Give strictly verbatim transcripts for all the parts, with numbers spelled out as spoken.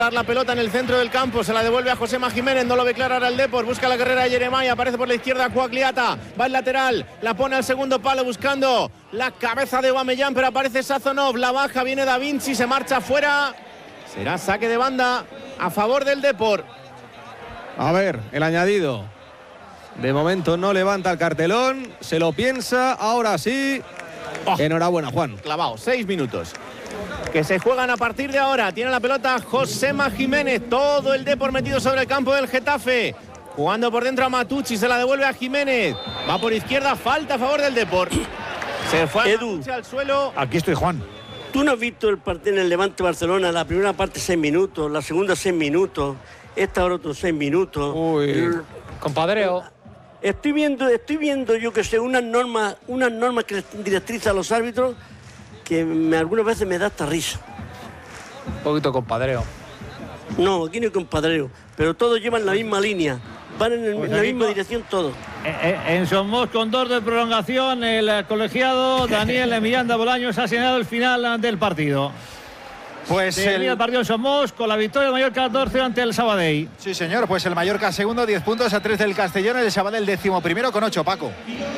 La pelota en el centro del campo, se la devuelve a Josema Jiménez, no lo ve claro ahora el Depor, busca la carrera de Yeremay, aparece por la izquierda Cuagliata, va el lateral, la pone al segundo palo buscando la cabeza de Aubameyang, pero aparece Sazonov, la baja, viene Da Vinci, se marcha fuera, será saque de banda a favor del Depor. A ver, el añadido, de momento no levanta el cartelón, se lo piensa, ahora sí, oh, enhorabuena Juan. Clavado, seis minutos. Que se juegan a partir de ahora. Tiene la pelota Josema Jiménez. Todo el Depor metido sobre el campo del Getafe. Jugando por dentro a Matucci. Se la devuelve a Jiménez. Va por izquierda. Falta a favor del Depor. Se fue a Edu, Matucci al suelo. Aquí estoy, Juan. ¿Tú no has visto el partido en el Levante Barcelona? La primera parte seis minutos. La segunda seis minutos. Esta ahora otros seis minutos. Uy, compadreo. Estoy viendo, estoy viendo yo que sé, unas normas, unas normas que directrices a los árbitros que me, algunas veces me da hasta risa. Un poquito compadreo. No, aquí no hay compadreo, pero todos llevan la misma línea, van en, el, Pues en la aquí misma con- dirección todos. En Somos, con dos de prolongación, el colegiado Daniel Miranda Bolaños ha señalado el final del partido. Pues Termina el el... partido en Somos con la victoria del Mallorca dos cero ante el Sabadell. Sí, señor, pues el Mallorca segundo, diez puntos a tres del Castellón, el Sabadell décimo primero con ocho, Paco.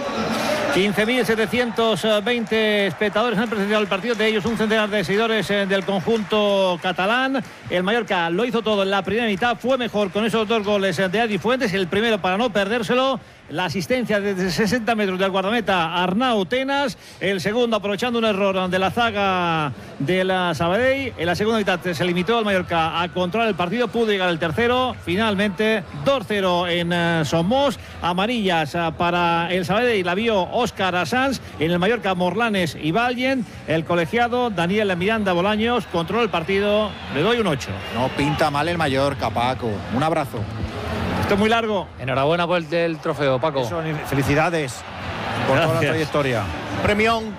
quince mil setecientos veinte espectadores han presenciado el partido, de ellos un centenar de seguidores eh, del conjunto catalán. El Mallorca lo hizo todo en la primera mitad, fue mejor con esos dos goles de Adri Fuentes, el primero para no perdérselo, la asistencia desde sesenta metros del guardameta Arnau Tenas, el segundo aprovechando un error de la zaga de la Sabadell. En la segunda mitad se limitó el Mallorca a controlar el partido, pudo llegar el tercero, finalmente dos cero en uh, Somos, amarillas uh, para el Sabadell, la vio Óscar Asans, en el Mallorca Morlanes y Vallen. El colegiado Daniel Miranda Bolaños controló el partido, le doy un ocho. No pinta mal el Mallorca, Paco. Un abrazo. Esto es muy largo. Enhorabuena por el del trofeo, Paco. Eso, felicidades por toda la Gracias. trayectoria. Premión.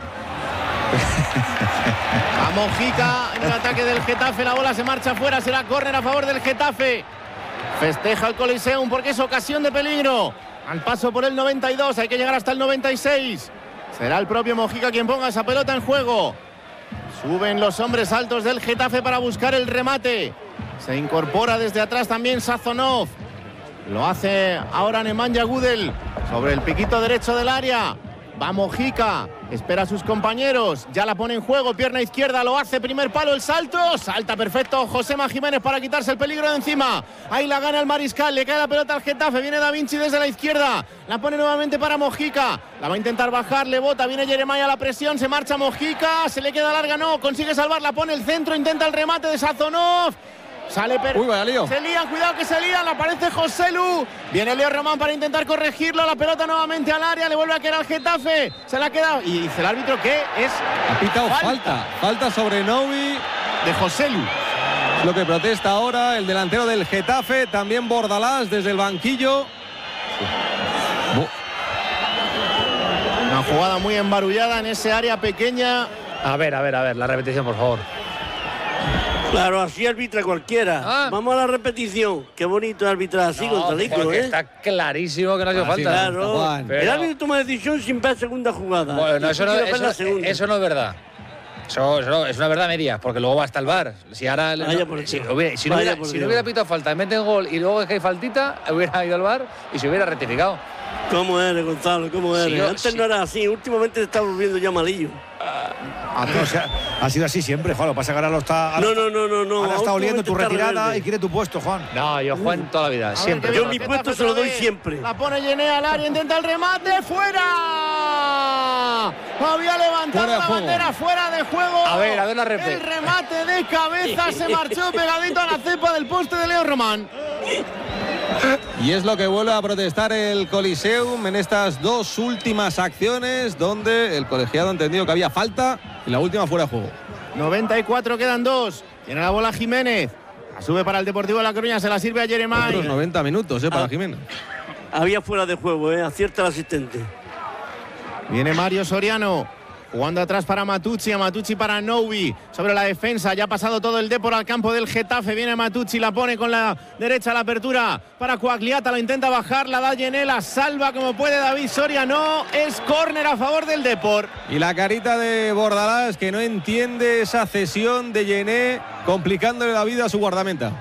A Mojica en el ataque del Getafe. La bola se marcha fuera. Será córner a favor del Getafe. Festeja el Coliseum porque es ocasión de peligro. Al paso por el noventa y dos. Hay que llegar hasta el noventa y seis. Será el propio Mojica quien ponga esa pelota en juego. Suben los hombres altos del Getafe para buscar el remate. Se incorpora desde atrás también Sazonov. Lo hace ahora Nemanja Gudel sobre el piquito derecho del área. Va Mojica, espera a sus compañeros, ya la pone en juego, pierna izquierda, lo hace, primer palo, el salto, salta perfecto Josema Jiménez para quitarse el peligro de encima. Ahí la gana el Mariscal, le cae la pelota al Getafe, viene Da Vinci desde la izquierda, la pone nuevamente para Mojica, la va a intentar bajar, le bota, viene Yeremay a la presión, se marcha Mojica, se le queda larga, no, consigue salvarla, pone el centro, intenta el remate de Sazonov. Sale per... Uy, vaya lío. Se lían, cuidado que se lían, aparece Joselu. Viene Leo Román para intentar corregirlo. La pelota nuevamente al área, le vuelve a quedar al Getafe. Se la queda y dice el árbitro que es Ha pitado falta. falta, falta sobre Novi. de Joselu. Lo que protesta ahora el delantero del Getafe, también Bordalás desde el banquillo. Una jugada muy embarullada en ese área pequeña. A ver, a ver, a ver, la repetición, por favor. Claro, así arbitra cualquiera. Ah. Vamos a la repetición. Qué bonito arbitrar así No, contra Lico, porque ¿eh? está clarísimo que no ha hecho Ah, sí, falta. Claro. Juan. Pero- El árbitro toma decisión sin ver segunda jugada. Bueno, Y eso no, quiero ver eso, la segunda. eso no es verdad. Eso, eso es una verdad media, porque luego va hasta el bar. Si ahora Vaya no- por si, Dios. hubiera, si no, Vaya hubiera, por si no Dios. hubiera pitado falta, mete un gol y luego es que hay faltita, hubiera ido al bar y se hubiera rectificado. ¿Cómo eres, Gonzalo? ¿Cómo eres? Sí, yo- Antes sí. no era así. Últimamente te está volviendo ya malillo. Ah, no, o sea, ha sido así siempre, Juan. Lo que pasa es que ahora lo está, ahora No, no, no, no, no. ahora está oliendo Últimamente tu está retirada rebelde. y quiere tu puesto, Juan. No, yo Juan toda la vida, A ver siempre. qué Yo viene mi el puesto Getafe se lo otra doy vez. siempre. La pone Yené al área, intenta el remate, fuera. Había levantado Fuera de la juego. bandera, fuera de juego. A ver, a ver la repe. El remate de cabeza se marchó pegadito a la cepa del poste de Leo Román. Y es lo que vuelve a protestar el Coliseum en estas dos últimas acciones, donde el colegiado ha entendido que había falta y la última fuera de juego. noventa y cuatro, quedan dos. Tiene la bola Jiménez. La sube para el Deportivo de La Coruña, se la sirve a Yeremay. Otros noventa minutos, ¿eh? Para Ah. Jiménez. Había fuera de juego, ¿eh? Acierta el asistente. Viene Mario Soriano. Jugando atrás para Matucci, a Matucci para Novi. Sobre la defensa, ya ha pasado todo el Depor al campo del Getafe. Viene Matucci, la pone con la derecha a la apertura para Cuagliata. La intenta bajar, la da Yenela, salva como puede David Soriano. Es córner a favor del Depor. Y la carita de Bordalás, que no entiende esa cesión de Yené, complicándole la vida a su guardameta.